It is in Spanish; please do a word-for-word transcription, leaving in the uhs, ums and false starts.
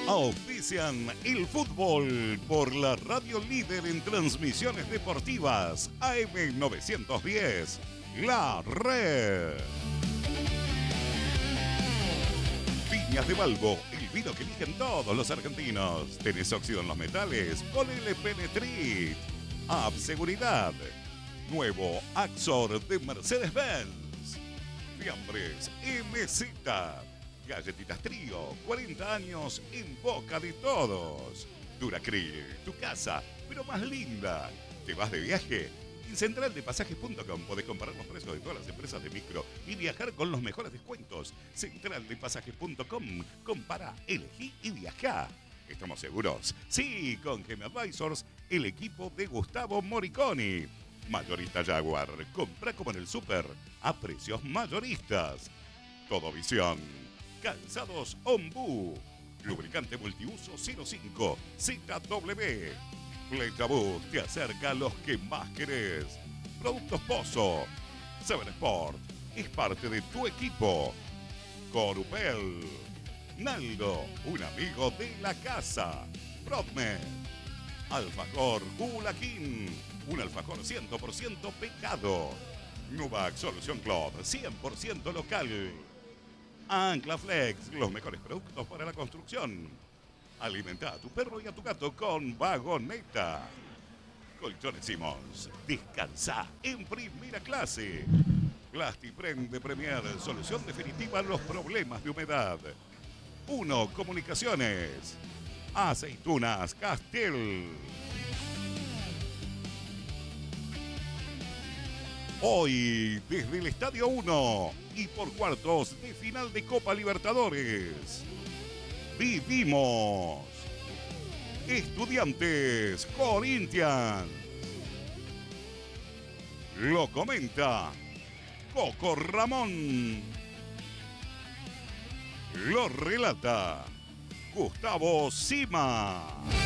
Auspician el fútbol por la radio líder en transmisiones deportivas A M novecientos diez, La Red. Viñas de Balbo, el vino que eligen todos los argentinos. ¿Tenés óxido en los metales? Ponele Penetrit. App Seguridad. Nuevo Axor de Mercedes-Benz. Fiambres M Z. Galletitas Trío, cuarenta años en boca de todos. Duracryl, tu casa, pero más linda. ¿Te vas de viaje? En central de pasajes punto com podés comparar los precios de todas las empresas de micro y viajar con los mejores descuentos. central de pasajes punto com. Compara, elegí y viajá. ¿Estamos seguros? Sí, con Gem Advisors, el equipo de Gustavo Moriconi. Mayorista Jaguar, compra como en el súper, a precios mayoristas. Todo Visión. Calzados Ombú. Lubricante multiuso cero cinco Z W. Flechabús te acerca a los que más querés. Productos Pozo. Seven Sport es parte de tu equipo. Corupel. Naldo, un amigo de la casa. Prodmed. Alfajor Gulaquín. Un alfajor cien por ciento pecado. Nubac Solución Club, cien por ciento local. Anclaflex, los mejores productos para la construcción. Alimenta a tu perro y a tu gato con Vagoneta. Colchones Simons, descansa en primera clase. Plastiprem de Premier, solución definitiva a los problemas de humedad. Uno Comunicaciones. Aceitunas Castel. Hoy, desde el Estadio uno y por cuartos de final de Copa Libertadores, vivimos Estudiantes Corinthians. Lo comenta Coco Ramón. Lo relata Gustavo Sima.